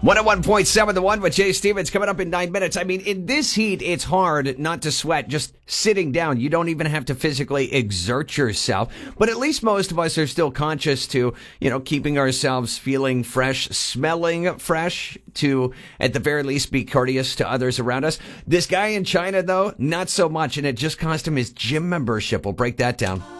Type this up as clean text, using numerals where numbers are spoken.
101.7 The One with Jay Stevens coming up in 9 minutes. I mean, in this heat, it's hard not to sweat just sitting down. You don't even have to physically exert yourself. But at least most of us are still conscious to, keeping ourselves feeling fresh, smelling fresh, to, at the very least, be courteous to others around us. This guy in China, though, not so much. And it just cost him his gym membership. We'll break that down.